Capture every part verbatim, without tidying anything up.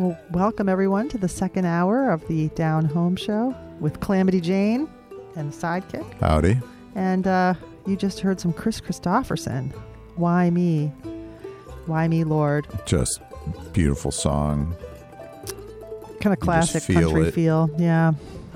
Well, welcome everyone to the second hour of the Down Home Show with Calamity Jane and the sidekick. Howdy. And uh, you just heard some Chris Christopherson. Why me? Why me, Lord? Just beautiful song. Kind of classic feel country it. feel. Yeah.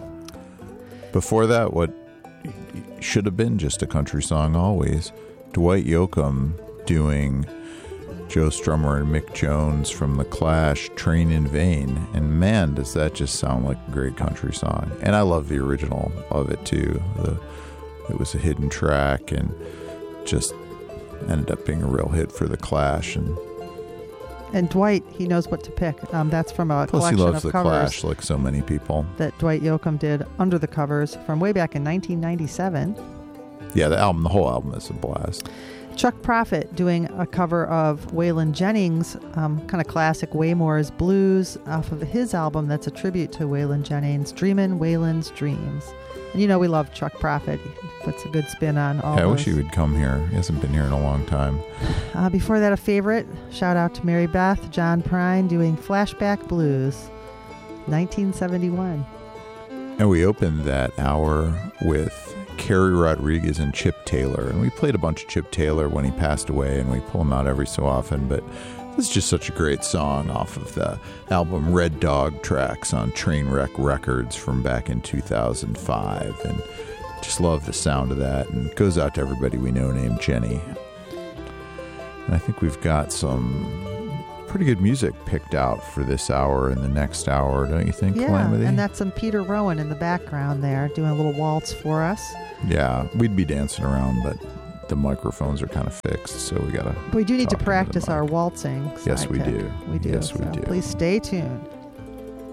Before that, what should have been just a country song always, Dwight Yoakam doing Joe Strummer and Mick Jones from The Clash, Train in Vain. And man, does that just sound like a great country song. And I love the original of it too. The, it was a hidden track and just ended up being a real hit for The Clash. And And Dwight, he knows what to pick. Um, that's from a plus he collection loves of The covers Clash like so many people. that Dwight Yoakam did under the covers from way back in nineteen ninety-seven. Yeah, the album, the whole album is a blast. Chuck Prophet doing a cover of Waylon Jennings' um, kind of classic Waymore's Blues off of his album that's a tribute to Waylon Jennings, Dreamin' Waylon's Dreams. And you know we love Chuck Prophet. He puts a good spin on all Yeah, I those. wish he would come here. He hasn't been here in a long time. Uh, before that, a favorite. Shout out to Mary Beth, John Prine doing Flashback Blues, nineteen seventy-one. And we opened that hour with Kerry Rodriguez and Chip Taylor. And we played a bunch of Chip Taylor when he passed away, and we pull him out every so often. But this is just such a great song off of the album Red Dog Tracks on Trainwreck Records from back in two thousand five. And just love the sound of that. And it goes out to everybody we know named Jenny. And I think we've got some pretty good music picked out for this hour and the next hour, don't you think, Yeah, Calamity? and that's some Peter Rowan in the background there doing a little waltz for us. Yeah, we'd be dancing around, but the microphones are kind of fixed, so we gotta. But we do need to talk into the practice mic. our waltzing. Yes, we sidekick. do. We do. Yes, we so do. Please stay tuned.